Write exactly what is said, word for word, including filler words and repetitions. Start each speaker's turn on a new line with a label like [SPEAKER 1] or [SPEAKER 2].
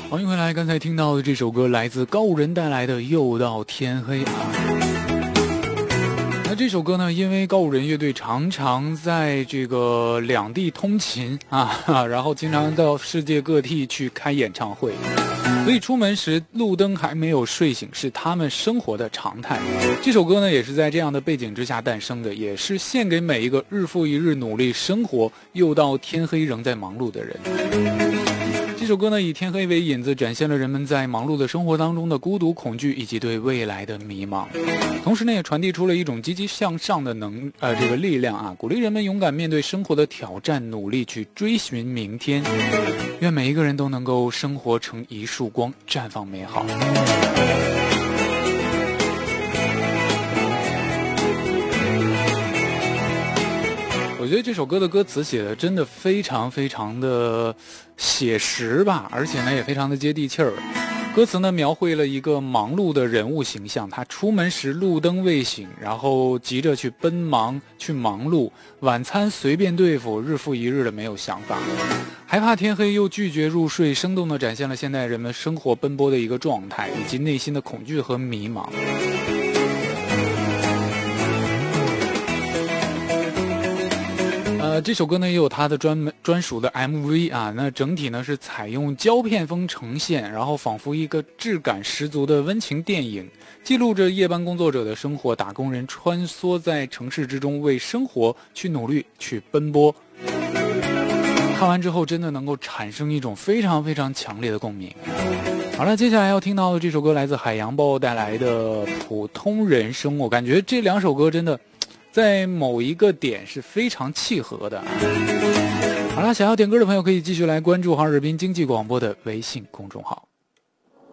[SPEAKER 1] 欢迎回来，刚才听到的这首歌来自高吾人带来的《又到天黑》啊。那这首歌呢，因为高吾人乐队常常在这个两地通勤啊，然后经常到世界各地去开演唱会，所以出门时路灯还没有睡醒是他们生活的常态。这首歌呢，也是在这样的背景之下诞生的，也是献给每一个日复一日努力生活又到天黑仍在忙碌的人。这首歌呢，以天黑为引子，展现了人们在忙碌的生活当中的孤独、恐惧以及对未来的迷茫。同时呢，也传递出了一种积极向上的能呃这个力量啊，鼓励人们勇敢面对生活的挑战，努力去追寻明天。愿每一个人都能够生活成一束光，绽放美好。我觉得这首歌的歌词写的真的非常非常的写实吧，而且呢也非常的接地气儿。歌词呢描绘了一个忙碌的人物形象，他出门时路灯未醒，然后急着去奔忙去忙碌，晚餐随便对付，日复一日的没有想法，害怕天黑又拒绝入睡，生动地展现了现代人们生活奔波的一个状态，以及内心的恐惧和迷茫。呃，这首歌呢也有它的专门专属的 M V 啊，那整体呢是采用胶片风呈现，然后仿佛一个质感十足的温情电影，记录着夜班工作者的生活，打工人穿梭在城市之中，为生活去努力去奔波。看完之后真的能够产生一种非常非常强烈的共鸣。好了，接下来要听到的这首歌来自海洋豹带来的《普通人生》，我感觉这两首歌真的在某一个点是非常契合的。好了，想要点歌的朋友可以继续来关注哈尔滨经济广播的微信公众号。